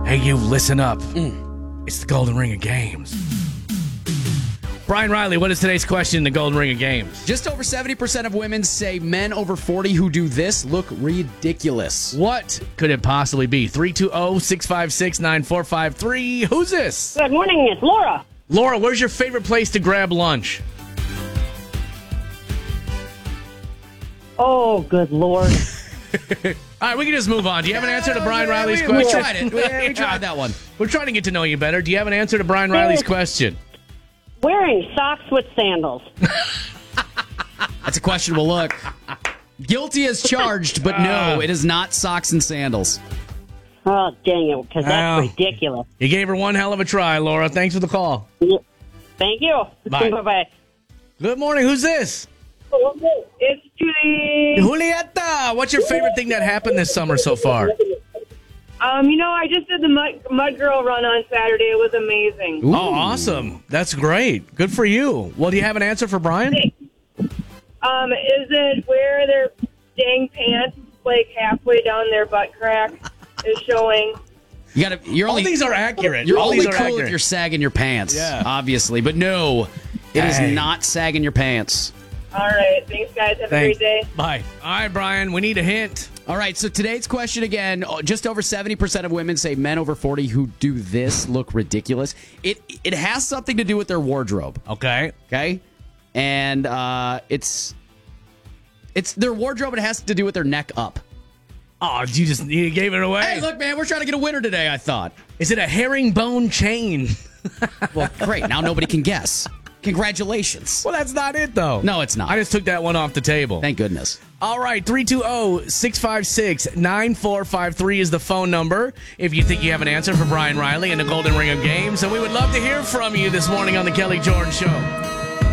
Hey, you, listen up. It's the Golden Ring of Games. Brian Riley, what is today's question in the Golden Ring of Games? Just over 70% of women say men over 40 who do this look ridiculous. What could it possibly be? 320-656-9453. Who's this? Good morning, it's Laura. Laura, where's your favorite place to grab lunch? Oh, good Lord. All right, we can just move on. Do you have an answer to Brian Riley's question? We tried it. We tried that one. We're trying to get to know you better. Do you have an answer to Brian Riley's question? Wearing socks with sandals. That's a questionable look. Guilty as charged, but no, it is not socks and sandals. Oh, dang it, because that's Oh. ridiculous. You gave her one hell of a try, Laura. Thanks for the call. Thank you. Bye. Bye-bye. Good morning. Who's this? It's Julie. Julieta. What's your favorite thing that happened this summer so far? I just did the Mud Girl run on Saturday. It was amazing. Ooh. Oh, awesome. That's great. Good for you. Well, do you have an answer for Brian? Is it where their dang pants, like halfway down their butt crack, is showing? You're All only these are accurate. You're All only these are cool accurate. if you're sagging your pants, Yeah. obviously. But no, it is Hey. not sagging your pants. All right. Thanks, guys. Have a Thanks. great day. Bye. All right, Brian, we need a hint. All right, so today's question again, just over 70% of women say men over 40 who do this look ridiculous. It has something to do with their wardrobe, Okay. okay? And it's their wardrobe, it has to do with their neck up. Oh, you gave it away. Hey, look, man, we're trying to get a winner today, I thought. Is it a herringbone chain? Well, great. Now nobody can guess. Congratulations. Well, that's not it, though. No, it's not. I just took that one off the table. Thank goodness. All right, 320-656-9453 is the phone number if you think you have an answer for Brian Riley and the Golden Ring of Games. And we would love to hear from you this morning on the Kelly Jordan Show.